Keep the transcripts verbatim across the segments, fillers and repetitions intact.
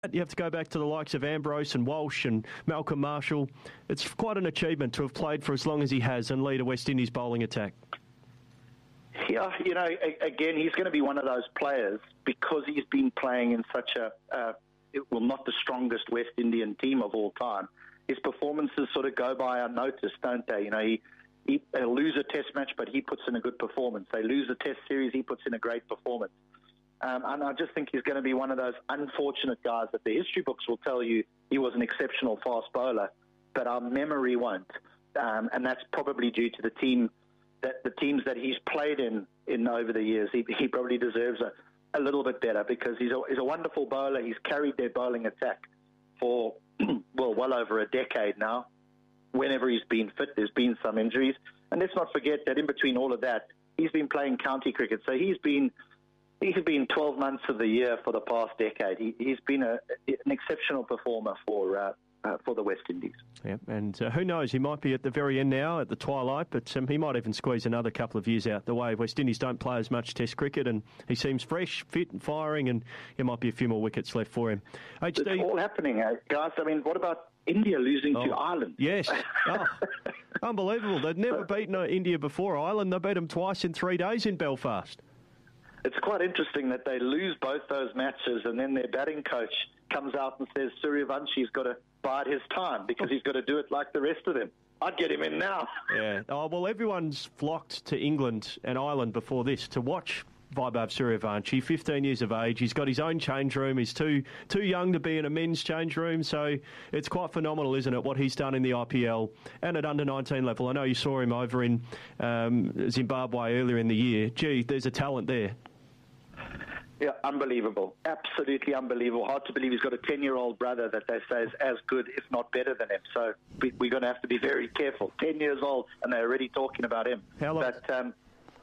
You have to go back to the likes of Ambrose and Walsh and Malcolm Marshall. It's quite an achievement to have played for as long as he has and lead a West Indies bowling attack. Yeah, you know, again, he's going to be one of those players because he's been playing in such a, uh, well, not the strongest West Indian team of all time. His performances sort of go by unnoticed, don't they? You know, he, he they'll lose a test match, but he puts in a good performance. They lose a test series, he puts in a great performance. Um, and I just think he's going to be one of those unfortunate guys that the history books will tell you he was an exceptional fast bowler, but our memory won't. Um, and that's probably due to the team that the teams that he's played in in over the years. He, he probably deserves a, a little bit better because he's a, he's a wonderful bowler. He's carried their bowling attack for well well over a decade now. Whenever he's been fit, there's been some injuries, and let's not forget that in between all of that, he's been playing county cricket. So he's been He's been twelve months of the year for the past decade. He, he's been a, an exceptional performer for uh, uh, for the West Indies. Yeah, and uh, who knows, he might be at the very end now, at the twilight, but um, he might even squeeze another couple of years out the way. West Indies don't play as much Test cricket, and he seems fresh, fit and firing, and there might be a few more wickets left for him. H D, it's all happening, uh, guys. I mean, what about India losing oh, to Ireland? Yes. Oh, unbelievable. They'd never beaten India before Ireland. They beat them twice in three days in Belfast. It's quite interesting that they lose both those matches and then their batting coach comes out and says Suryavanchi's got to bide his time because he's got to do it like the rest of them. I'd get him in now. Yeah. Oh, well, everyone's flocked to England and Ireland before this to watch Vaibhav Suryavanchi, fifteen years of age. He's got his own change room. He's too too young to be in a men's change room, so it's quite phenomenal, isn't it, what he's done in the I P L and at under nineteen level. I know you saw him over in um, Zimbabwe earlier in the year. Gee, there's a talent there. Yeah, unbelievable. Absolutely unbelievable. Hard to believe he's got a ten-year-old brother that they say is as good, if not better than him. So we, we're going to have to be very careful. ten years old, and they're already talking about him. How long? But, um,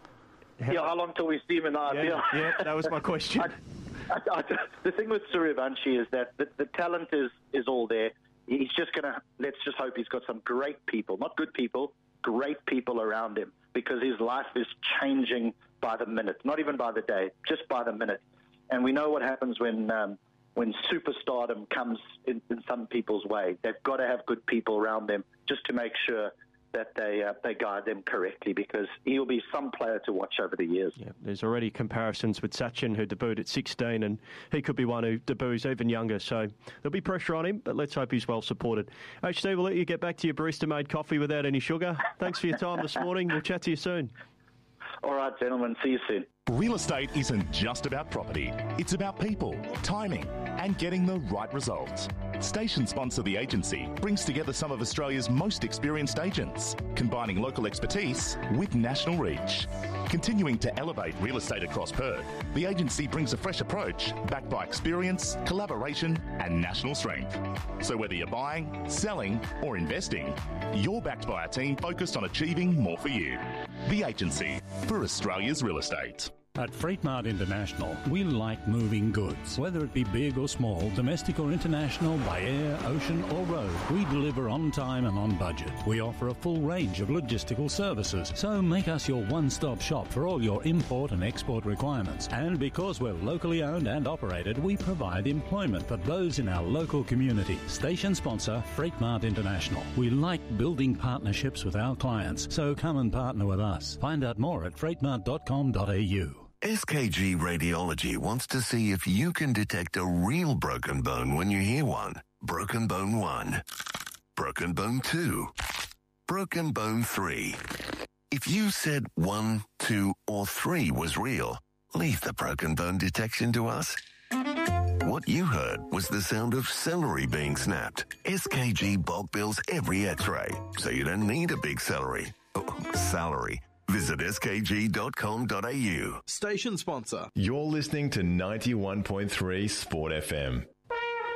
how, yeah, how long till we see him in the I P L? Yeah, yeah, that was my question. I, I, I, the thing with Suryavanchi is that the, the talent is, is all there. He's just going to, let's just hope he's got some great people, not good people, great people around him, because his life is changing by the minute, not even by the day, just by the minute. And we know what happens when um, when superstardom comes in, in some people's way. They've got to have good people around them just to make sure that they uh, they guide them correctly, because he'll be some player to watch over the years. Yeah, there's already comparisons with Sachin, who debuted at sixteen, and he could be one who debuts even younger. So there'll be pressure on him, but let's hope he's well supported. H D, we'll let you get back to your barista-made coffee without any sugar. Thanks for your time this morning. We'll chat to you soon. All right, gentlemen. See you soon. Real estate isn't just about property. It's about people, timing, and getting the right results. Station sponsor The Agency brings together some of Australia's most experienced agents, combining local expertise with national reach. Continuing to elevate real estate across Perth, The Agency brings a fresh approach backed by experience, collaboration, and national strength. So whether you're buying, selling, or investing, you're backed by a team focused on achieving more for you. The Agency, for Australia's real estate. At Freight Mart International, we like moving goods. Whether it be big or small, domestic or international, by air, ocean or road, we deliver on time and on budget. We offer a full range of logistical services, so make us your one-stop shop for all your import and export requirements. And because we're locally owned and operated, we provide employment for those in our local community. Station sponsor, Freight Mart International. We like building partnerships with our clients, so come and partner with us. Find out more at freight mart dot com dot a u. S K G Radiology wants to see if you can detect a real broken bone when you hear one. Broken bone one. Broken bone two. Broken bone three. If you said one, two, or three was real, leave the broken bone detection to us. What you heard was the sound of celery being snapped. S K G bulk bills every x-ray, so you don't need a big celery. Oh, salary. Visit s k g dot com dot a u. Station sponsor. You're listening to ninety-one point three Sport F M.